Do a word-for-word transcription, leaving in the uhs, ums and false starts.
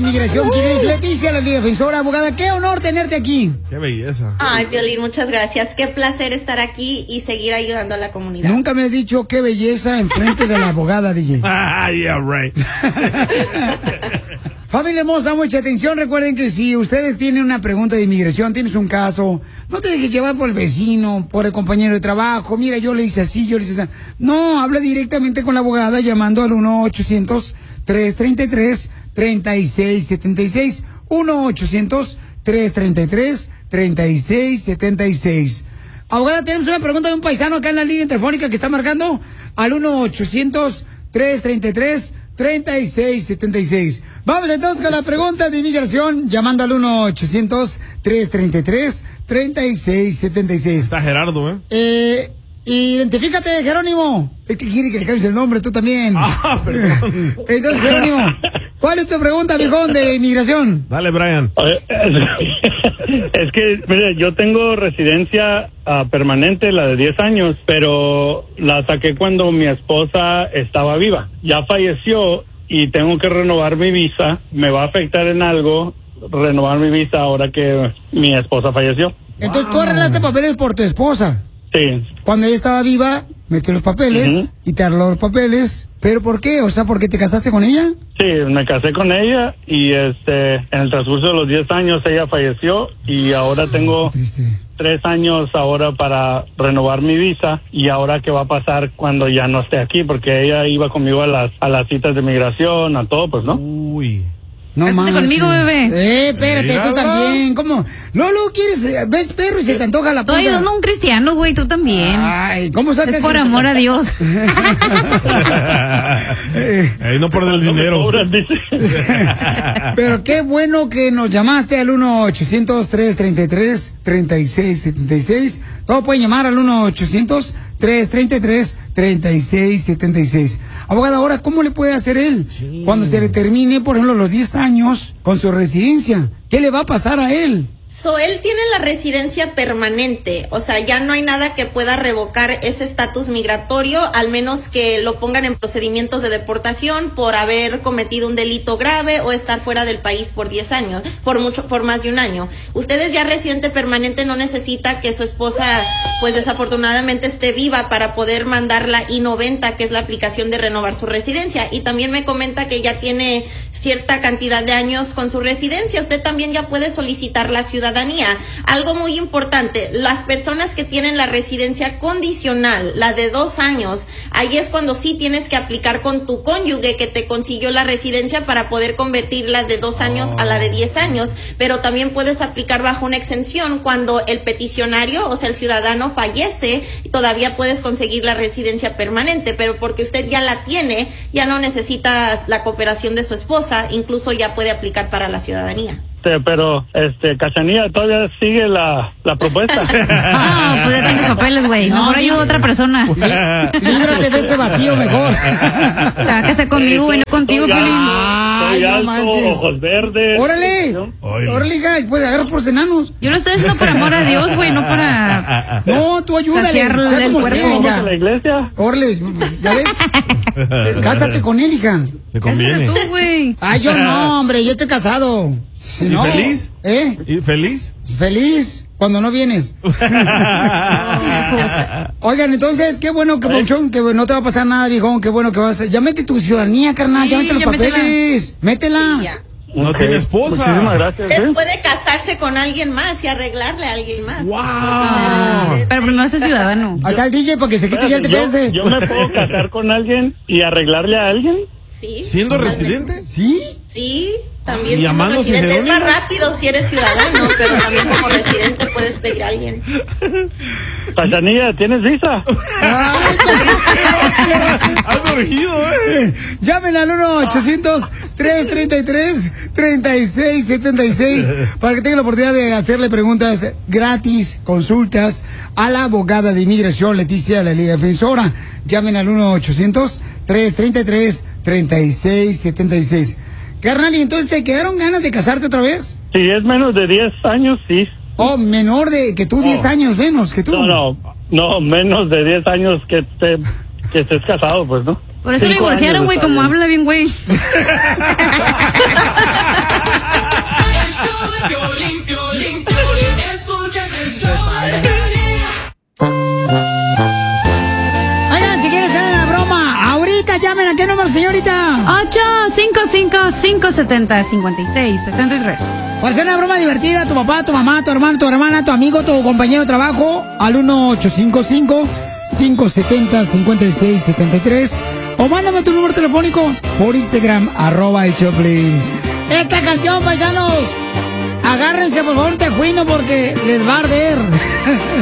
Inmigración, ¿quién es? Leticia, la defensora, abogada. Qué honor tenerte aquí. Qué belleza. Ay, Piolín, muchas gracias. Qué placer estar aquí y seguir ayudando a la comunidad. Nunca me has dicho qué belleza enfrente de la abogada, D J. Ah, yeah, right. Familia hermosa, mucha atención. Recuerden que si ustedes tienen una pregunta de inmigración, tienes un caso, no te dejes llevar por el vecino, por el compañero de trabajo. Mira, yo le hice así, yo le hice así. No, habla directamente con la abogada llamando al uno ochocientos, tres treinta y tres, treinta y seis setenta y seis. uno ochocientos, tres treinta y tres, treinta y seis setenta y seis. Abogada, tenemos una pregunta de un paisano acá en la línea telefónica que está marcando al uno ochocientos, tres treinta y tres, treinta y seis setenta y seis. Vamos entonces con la pregunta de inmigración, llamando al uno ochocientos, tres treinta y tres, treinta y seis setenta y seis. Está Gerardo, ¿eh? Eh, identifícate, Jerónimo. Es que quiere que le cambies el nombre, tú también. Ah, perdón. Entonces, Jerónimo, ¿cuál es tu pregunta, viejón, de inmigración? Dale, Brian. Es que, mire, yo tengo residencia uh, permanente, la de diez años, pero la saqué cuando mi esposa estaba viva. Ya falleció y tengo que renovar mi visa. ¿Me va a afectar en algo renovar mi visa ahora que mi esposa falleció? Entonces, Wow. tú arreglaste papeles por tu esposa. Sí. Cuando ella estaba viva, metió los papeles Uh-huh. y te arregló los papeles. ¿Pero por qué? O sea, ¿porque te casaste con ella? Sí, me casé con ella y este en el transcurso de los diez años ella falleció y ahora tengo Triste. tres años ahora para renovar mi visa. Y ahora qué va a pasar cuando ya no esté aquí, porque ella iba conmigo a las a las citas de migración, a todo, pues, ¿no? Uy. No Cásate mames. conmigo, bebé. Eh, espérate, Mírala. tú también. ¿Cómo? Lolo, ¿quieres? eh, ¿Ves perro y se te antoja la Estoy punta? ayudando a un cristiano, güey, tú también. Ay, ¿cómo sacas? Es por amor a Dios. Ey, no por el dinero. Cobran, dice. Pero qué bueno que nos llamaste al uno ochocientos, tres treinta y tres, treinta y seis setenta y seis. Todos pueden llamar al uno ochocientos, tres treinta y tres, treinta y seis setenta y seis. Abogada, ahora, ¿cómo le puede hacer él? Sí. Cuando se le termine, por ejemplo, los diez años con su residencia. ¿Qué le va a pasar a él? So, él tiene la residencia permanente, o sea, ya no hay nada que pueda revocar ese estatus migratorio, al menos que lo pongan en procedimientos de deportación por haber cometido un delito grave o estar fuera del país por diez años, por mucho, por más de un año. Ustedes ya residente permanente no necesita que su esposa, pues desafortunadamente esté viva para poder mandar la I noventa, que es la aplicación de renovar su residencia. Y también me comenta que ya tiene cierta cantidad de años con su residencia. Usted también ya puede solicitar la ciudadanía. Algo muy importante, las personas que tienen la residencia condicional, la de dos años, ahí es cuando sí tienes que aplicar con tu cónyuge que te consiguió la residencia para poder convertirla de dos años a la de diez años, pero también puedes aplicar bajo una exención cuando el peticionario, o sea, el ciudadano fallece, y todavía puedes conseguir la residencia permanente, pero porque usted ya la tiene, ya no necesita la cooperación de su esposa, incluso ya puede aplicar para la ciudadanía. Este, pero, este, Cachanilla, todavía sigue la, la propuesta. No, pues ya tienes papeles, güey. No, Mejor ni- ayuda a otra persona. Lí- Líbrate de ese vacío mejor. Se va a casar conmigo, güey, no contigo, Soy Piolín. alto, Ay, soy no alto, manches. ojos verdes. ¡Órale! Oye. ¡Órale, hija! Pues agarra por enanos. Yo lo estoy haciendo por amor a Dios, güey, no para... No, tú ayúdale, Saciar sea el como cuerpo. sea, ¿Vamos a la ya. iglesia? Órale, ¿ya ves? Cásate con él, hija. Te Cásate conviene. tú, güey. Ay, yo no, hombre, yo estoy casado. Si ¿Y no, feliz? ¿Eh? ¿Y feliz? Feliz cuando no vienes. Oigan, entonces, qué bueno que, Pauchón, que no te va a pasar nada, viejón, qué bueno que vas a... Ya mete tu ciudadanía, carnal, Sí, ya mete los ya métela. papeles. Métela. Sí, ya. No Ok. tiene esposa. Muchísimas gracias. Usted ¿eh? puede casarse con alguien más y arreglarle a alguien más. ¡Wow! Pero primero ser ciudadano. Ahí está el D J para que se quite ya el T P S. yo, yo me puedo casar con alguien y arreglarle a alguien. Sí. ¿Siendo totalmente. residente? ¿Sí? Sí, también ¿Y siendo llamándose residente. Es más Jerónimo? rápido si eres ciudadano, pero también como residente puedes pedir a alguien. Cachanilla, ¿tienes visa? Ay, Ando urgido, eh. llamen al uno ochocientos, tres treinta y tres, treinta y seis setenta y seis para que tengan la oportunidad de hacerle preguntas gratis, consultas a la abogada de inmigración Leticia, la Liga Defensora. Llamen al uno ochocientos, tres treinta y tres, treinta y seis setenta y seis. Carnal, ¿y entonces te quedaron ganas de casarte otra vez? Si es menos de diez años, sí. Oh, menor de que tú, diez años menos que tú. No, no, no, menos de diez años que te, que estés casado, pues, ¿no? Por eso lo Cinco divorciaron, años güey, está como bien. habla bien, güey. Piolín, Piolín, Piolín, escuchas el show de Piolín. Oigan, si quieren hacer una broma, ahorita llamen a qué número, señorita. ocho cinco cinco, cinco siete cero, cinco seis siete tres. Para hacer una broma divertida, tu papá, tu mamá, tu hermano, tu hermana, tu amigo, tu compañero de trabajo, al uno ocho cinco cinco, cinco siete cero, cinco seis siete tres. O mándame tu número telefónico por Instagram, arroba el Choplin. Esta canción, paisanos, agárrense por favor, tejuino, porque les va a arder.